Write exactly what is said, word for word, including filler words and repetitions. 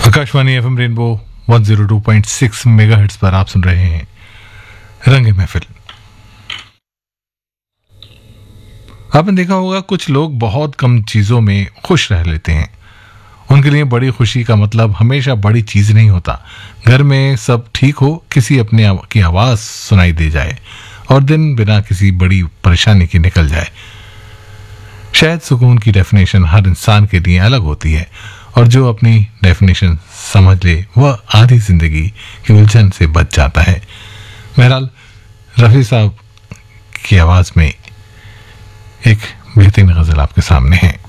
Akashvani FM rainbow एक सौ दो पॉइंट छह मेगाहर्ट्ज पर आप सुन रहे हैं रंग महफिल। आपने देखा होगा कुछ लोग बहुत कम चीजों में खुश रह लेते हैं। उनके लिए बड़ी खुशी का मतलब हमेशा बड़ी चीज नहीं होता। घर में सब ठीक हो, किसी अपने आव, की आवाज सुनाई दे जाए और दिन बिना किसी बड़ी परेशानी के निकल जाए। शायद सुकून की डेफिनेशन हर इंसान के लिए अलग होती है और जो अपनी डेफिनेशन समझ ले वह आधी जिंदगी की उलझन से बच जाता है। बहरहाल रफी साहब की आवाज में एक बेहतरीन गजल आपके सामने है।